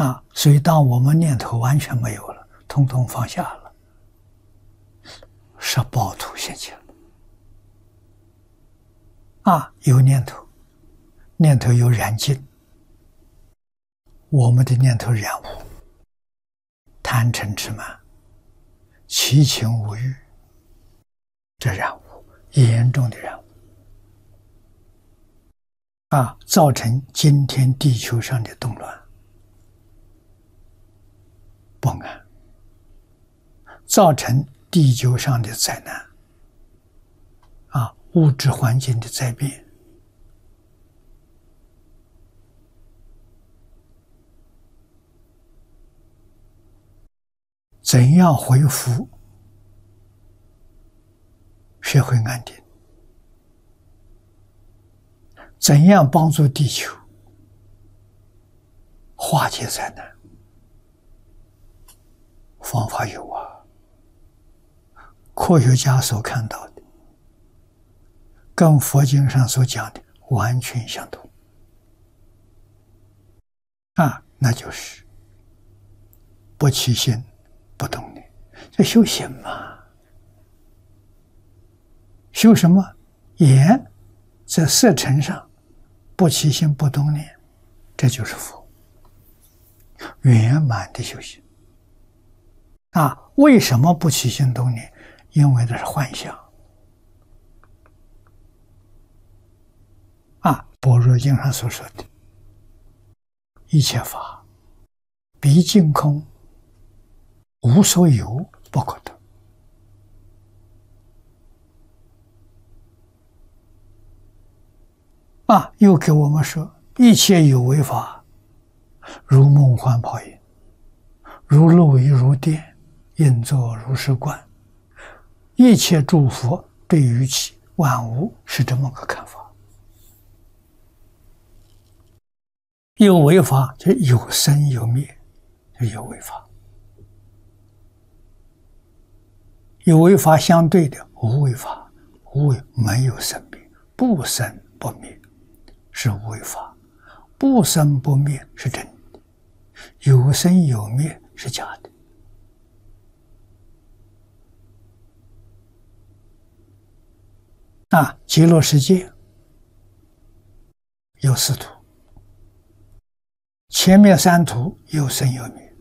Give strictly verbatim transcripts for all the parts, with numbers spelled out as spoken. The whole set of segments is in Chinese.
啊，所以当我们念头完全没有了，统统放下了，是报土现前了。啊，有念头，念头有染净，我们的念头染污，贪嗔痴慢，七情五欲，这染污，严重的染污。啊，造成今天地球上的动乱、不安，造成地球上的灾难，啊，物质环境的灾变。怎样恢复社会安定？怎样帮助地球化解灾难？方法有啊，科学家所看到的跟佛经上所讲的完全相同啊，那就是不起心不动念，这修行嘛。修什么？眼在色尘上不起心不动念，这就是佛圆满的修行啊。为什么不起心动念？因为这是幻象啊。般若经上所说的一切法毕竟空，无所有，不可得。啊，又给我们说，一切有为法，如梦幻泡影，如露亦如电，应作如是观。一切诸佛对于其万物是这么个看法。有为法就有生有灭，就有为法。有为法相对的无为法，无为没有生灭，不生不灭是无为法，不生不灭是真的，有生有灭是假的。啊，极乐世界有四土，前面三土有生有灭，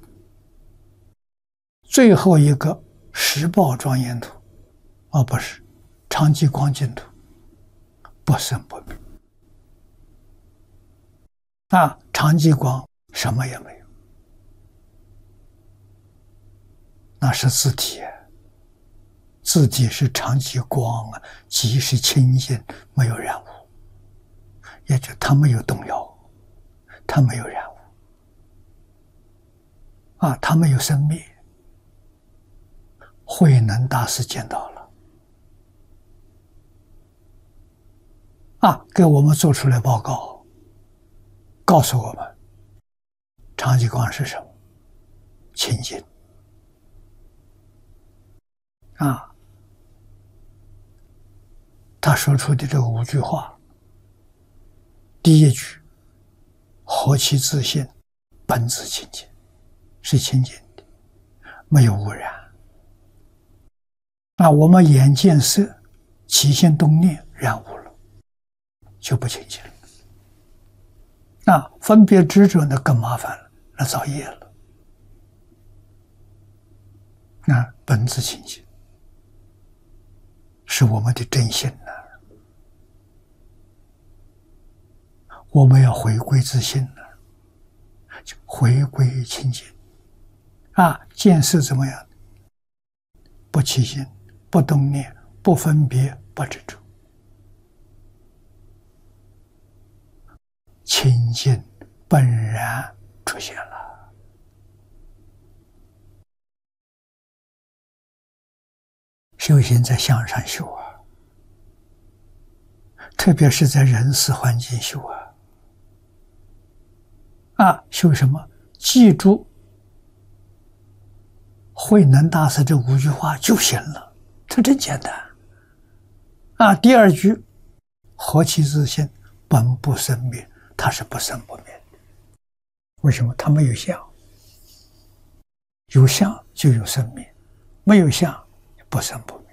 最后一个十报庄严土，而不是常寂光净土，不生不灭。啊，常寂光什么也没有，那是自体，自体是常寂光啊，即是清净，没有染污，也就它没有动摇，它没有染污，啊，它没有生灭。慧能大师见到了，啊，给我们做出来报告，告诉我们常寂光是什么？清净啊！他说出的这个五句话，第一句何其自性，本自清净，是清净的，没有污染。那我们眼见色，起心动念染污了，就不清净了。那分别执着那更麻烦了，那造业了。那本自清净是我们的真心呢、啊，我们要回归自性呢、啊，就回归清净啊。见色怎么样？不起心，不动念，不分别，不执着，清净本然出现了。修行在向上修啊，特别是在人事环境修啊。啊，修什么？记住慧能大师这五句话就行了，这真简单啊。第二句何其自性，本不生灭，它是不生不灭的。为什么？它没有相， 有相就有生灭，没有相不生不灭。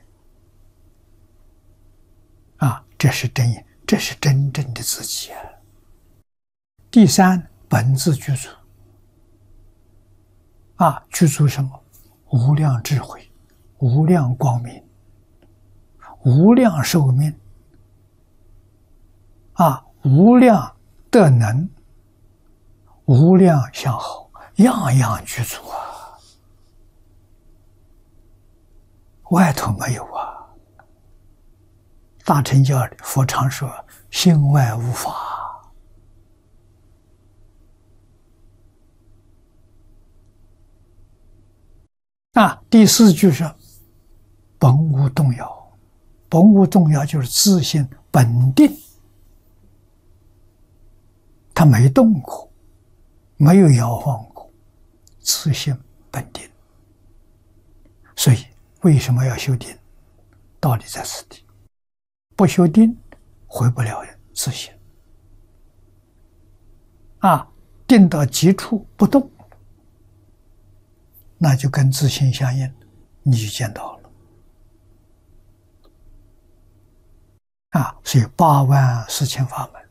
啊，这是真，这是真正的自己啊。第三，本自具足。啊，具足什么？无量智慧，无量光明，无量寿命，啊，无量德能，无量相好，样样具足啊，外头没有啊。大乘教里佛常说心外无法。啊，第四句是本无动摇，本无动摇就是自性本定，它没动过，没有摇晃过，自性本定。所以为什么要修定？道理在此地，不修定回不了自性。啊，定到极处不动，那就跟自性相应，你就见到了。啊，所以八万四千法门，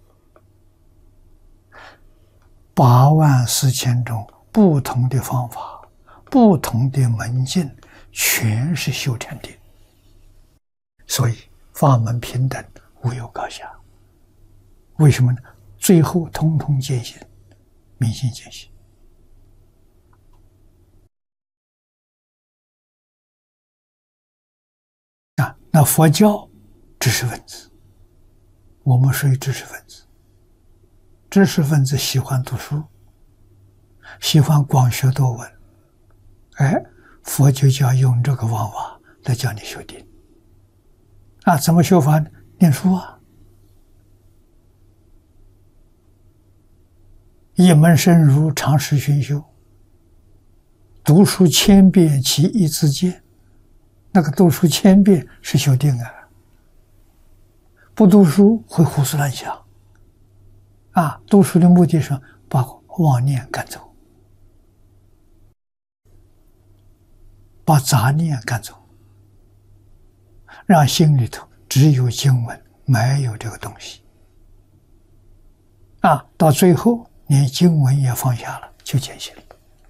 八万四千种不同的方法，不同的门径，全是修成定。所以法门平等，无有高下。为什么呢？最后通通见性，明心见性。啊，那佛教知识分子，我们属于知识分子。知识分子喜欢读书，喜欢广学多闻。哎，佛就教用这个方法来教你修定。啊，怎么修法呢？念书啊，一门深入，长时熏修。读书千遍，其义自见。那个读书千遍是修定啊，不读书会胡思乱想。啊，读书的目的是把妄念赶走，把杂念赶走，让心里头只有经文，没有这个东西。啊，到最后连经文也放下了，就见性了。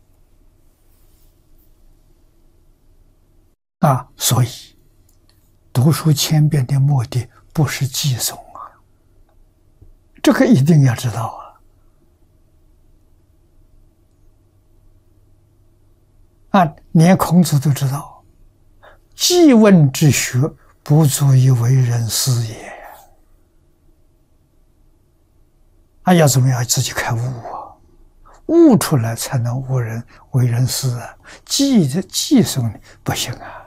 啊，所以读书千遍的目的不是记诵啊，这个一定要知道啊！啊，连孔子都知道，记问之学，不足以为人师也。啊，要怎么样自己开悟啊？悟出来才能悟人为人师啊！记的记诵不行啊！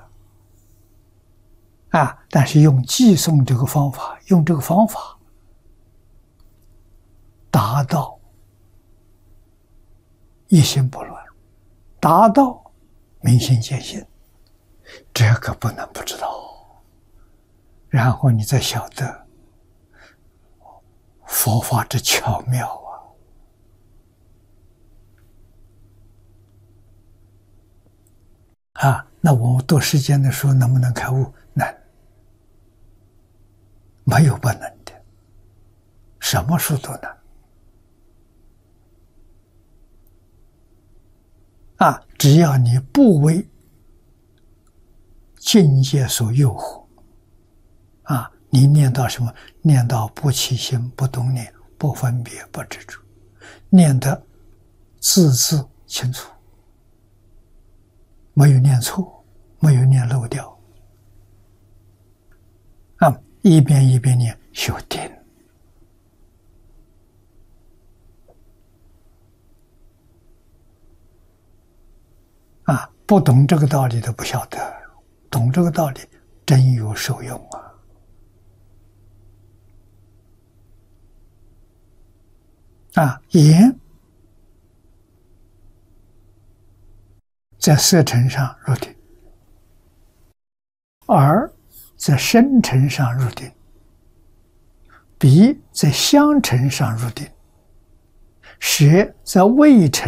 啊！但是用记诵这个方法，用这个方法达到一心不乱，达到明心见性，这个不能不知道。然后你再晓得佛法之巧妙啊！啊，那我们多时间的书能不能开悟？难，没有不能的，什么书都难。啊，只要你不为境界所诱惑，啊，你念到什么？念到不起心、不动念、不分别、不执着，念得字字清楚，没有念错，没有念漏掉。啊，一遍一遍念，修定。啊，不懂这个道理都不晓得，懂这个道理真有受用啊！啊，言在色尘上入定，耳在声尘上入定，鼻在香尘上入定，舌在味尘